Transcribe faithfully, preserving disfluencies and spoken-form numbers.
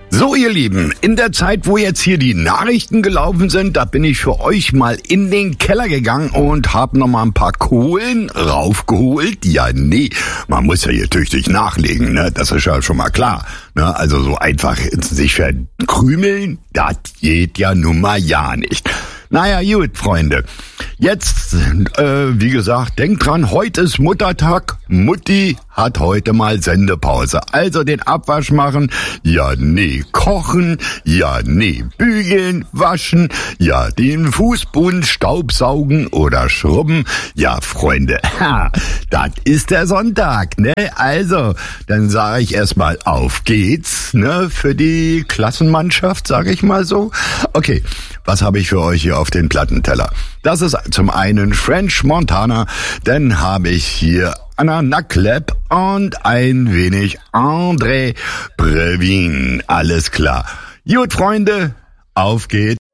So, ihr Lieben, in der Zeit, wo jetzt hier die Nachrichten gelaufen sind, da bin ich für euch mal in den Keller gegangen und hab noch mal ein paar Kohlen raufgeholt. Ja, nee, man muss ja hier tüchtig nachlegen, ne? Das ist ja schon mal klar. Ne? Also so einfach sich verkrümeln, das geht ja nun mal ja nicht. Naja, gut, Freunde. Jetzt, äh, wie gesagt, denkt dran, heute ist Muttertag. Mutti hat heute mal Sendepause. Also den Abwasch machen, ja, nee, kochen, ja, nee, bügeln, waschen, ja, den Fußboden staubsaugen oder schrubben. Ja, Freunde, ha, das ist der Sonntag, ne? Also, dann sage ich erstmal auf geht's, ne, für die Klassenmannschaft, sage ich mal so. Okay, was habe ich für euch hier auf den Plattenteller? Das ist zum einen French Montana, dann habe ich hier Anna Naklep und ein wenig André Previn. Alles klar. Gut, Freunde, auf geht's.